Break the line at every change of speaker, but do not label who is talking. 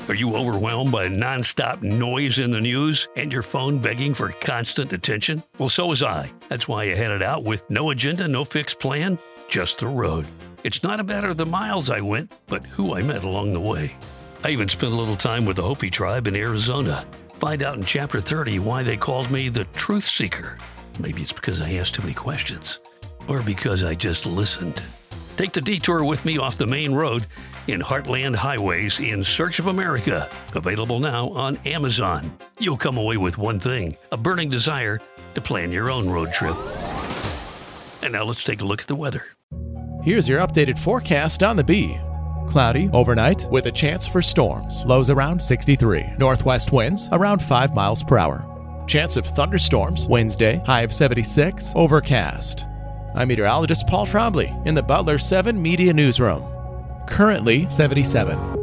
Are you overwhelmed by nonstop noise in the news and your phone begging for constant attention? Well, so was I. That's why I headed out with no agenda, no fixed plan, just the road. It's not a matter of the miles I went, but who I met along the way. I even spent a little time with the Hopi tribe in Arizona. Find out in Chapter 30 why they called me the Truth Seeker. Maybe it's because I asked too many questions, or because I just listened. Take the detour with me off the main road in Heartland Highways in Search of America. Available now on Amazon. You'll come away with one thing, a burning desire to plan your own road trip. And now let's take a look at the weather.
Here's your updated forecast on the Bee. Cloudy overnight with a chance for storms. Lows around 63. Northwest winds around 5 miles per hour. Chance of thunderstorms Wednesday, high of 76. Overcast. I'm meteorologist Paul Trombley in the Butler 7 Media Newsroom. Currently 77.